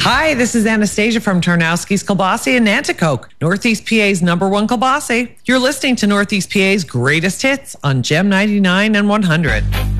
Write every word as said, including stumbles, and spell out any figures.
Hi, this is Anastasia from Tarnowski's Kielbasa in Nanticoke, Northeast P A's number one kielbasa. You're listening to Northeast P A's greatest hits on Gem ninety-nine and one hundred.